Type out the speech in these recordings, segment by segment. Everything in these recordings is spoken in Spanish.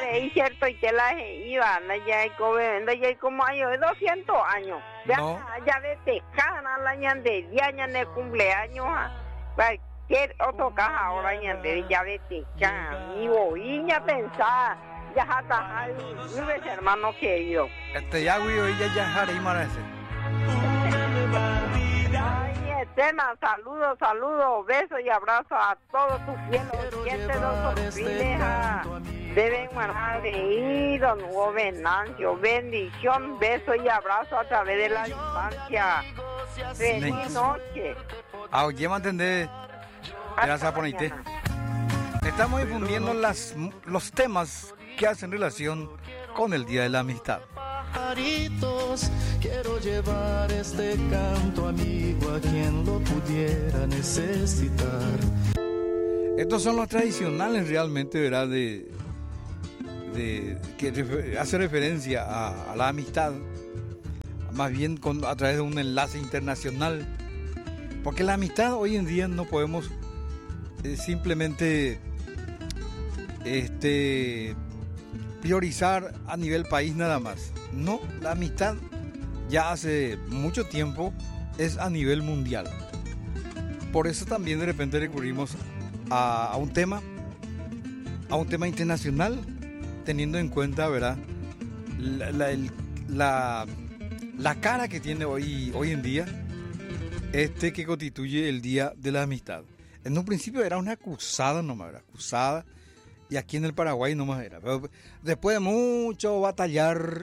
es cierto y que la iba, ya hay como años, 200 años. No. Ya de tejana la ñande, ya ñande cumpleaños, cualquier otro caja ahora ñande, ya de tejana, mi boiña pensar, ya hasta hay mis hermanos queridos. Ya güey, ya Jari Marese. Ay, Eterna, saludos, besos y abrazos a todos tus fieles oyentes, los fieles deben guardar de ir, don Hugo Venancio, bendición, besos y abrazos a través de la distancia. Feliz noche. Oye, mantendé. Gracias por irte. Estamos difundiendo los temas que hacen relación con el Día de la Amistad. Quiero llevar este canto amigo a quien lo pudiera necesitar. Estos son los tradicionales realmente, ¿verdad? Que hace referencia a la amistad, más bien a través de un enlace internacional. Porque la amistad hoy en día no podemos simplemente priorizar a nivel país nada más. No, la amistad ya hace mucho tiempo es a nivel mundial. Por eso también de repente recurrimos a un tema internacional, teniendo en cuenta, ¿verdad?, la cara que tiene hoy en día que constituye el Día de la Amistad. En un principio era una cruzada nomás, era cruzada, y aquí en el Paraguay nomás era. Pero después de mucho batallar,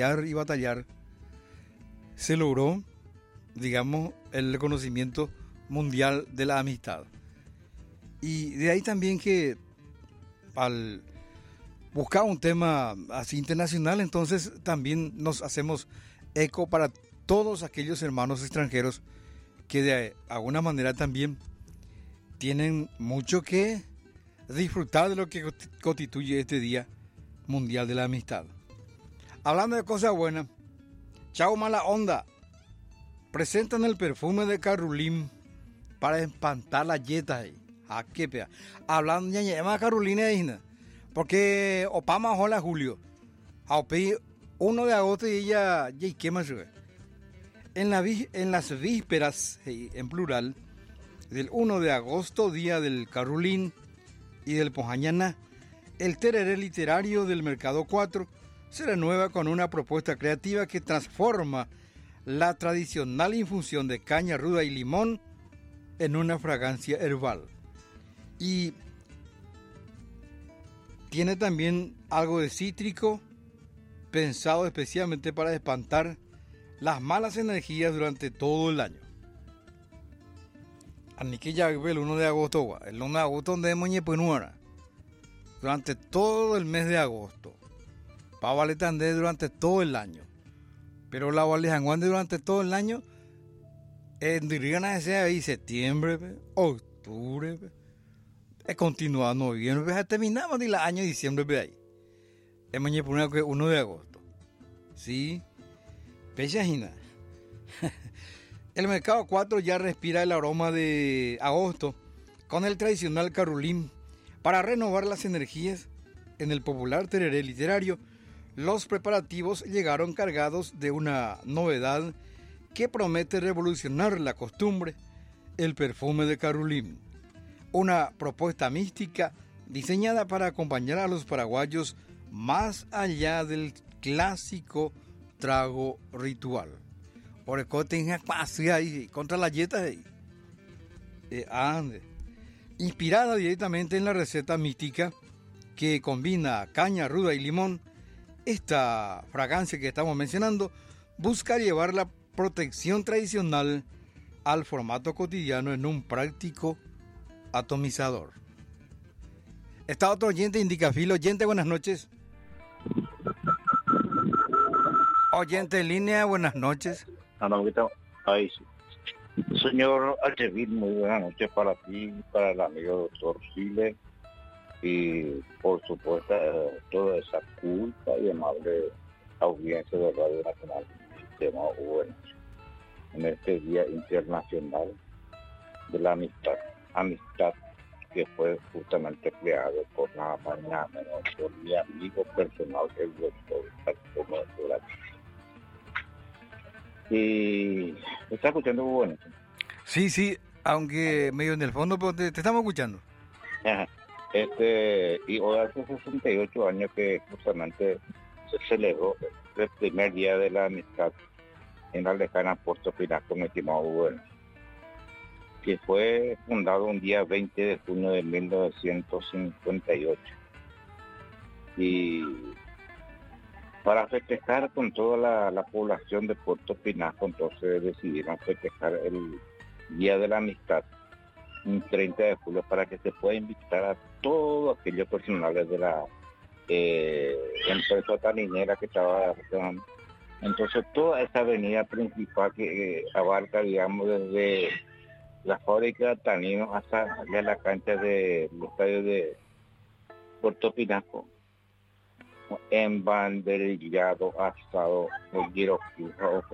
se logró, digamos, el reconocimiento mundial de la amistad. Y de ahí también que al buscar un tema así internacional, entonces también nos hacemos eco para todos aquellos hermanos extranjeros que de alguna manera también tienen mucho que disfrutar de lo que constituye este Día Mundial de la Amistad. Hablando de cosas buenas, Chao Mala Onda presentan el perfume de Carolín para espantar las yetas. ¿A qué pea? Hablando de llama Carolina, porque Opama hola Julio, a 1 de agosto y ella qué más. En las vísperas, en plural, del 1 de agosto, día del Carolín y del Pojañana, el tereré literario del Mercado 4 se renueva con una propuesta creativa que transforma la tradicional infusión de caña ruda y limón en una fragancia herbal. Y tiene también algo de cítrico, pensado especialmente para espantar las malas energías durante todo el año. Anique ya el 1 de agosto, el 1 de agosto donde Moñepenuara, durante todo el mes de agosto. Pa Valetandé durante todo el año. Pero la Valejanguande durante todo el año, en Dirigana ahí septiembre, octubre, continúa noviembre, terminamos el año diciembre ahí. Es Moñepenuara que 1 de agosto. Sí, Pechajina. El Mercado 4 ya respira el aroma de agosto con el tradicional Carolín. Para renovar las energías en el popular tereré literario, los preparativos llegaron cargados de una novedad que promete revolucionar la costumbre, el perfume de Carolín. Una propuesta mística diseñada para acompañar a los paraguayos más allá del clásico trago ritual. Por el cote ahí contra la dieta ahí. Inspirada directamente en la receta mística que combina caña ruda y limón, esta fragancia que estamos mencionando busca llevar la protección tradicional al formato cotidiano en un práctico atomizador. Está otro oyente, Indicafil. Oyente, buenas noches. Oyente en línea, buenas noches. Ahí sí. Señor Alchevit, muy buenas noches para ti, para el amigo doctor Chile y por supuesto toda esa culta y amable audiencia de Radio Nacional del Sistema UN en este Día Internacional de la Amistad que fue justamente creado por nada más y nada menos por mi amigo personal, el doctor Antonio Durán. Y ¿me está escuchando bueno? Sí, sí, aunque medio en el fondo, pero te estamos escuchando. Ajá. Y hoy hace 68 años que justamente se celebró el primer día de la amistad en la lejana Puerto Pinasco, mi estimado Bueno, que fue fundado un día 20 de junio de 1958. Y para festejar con toda la población de Puerto Pinasco, entonces decidieron festejar el Día de la Amistad, un 30 de julio, para que se pueda invitar a todos aquellos personales de la empresa taninera que estaba. Entonces toda esa avenida principal que abarca, digamos, desde la fábrica de taninos hasta la cancha del estadio de Puerto Pinasco, embanderillado, asado, giroquija,